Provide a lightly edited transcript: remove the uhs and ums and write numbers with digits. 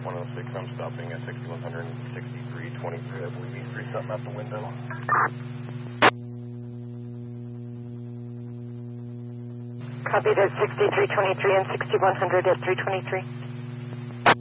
106, I'm stopping at 6100 and 6323. I believe he threw something out the window. Copy that 6323 and 6100 at 323.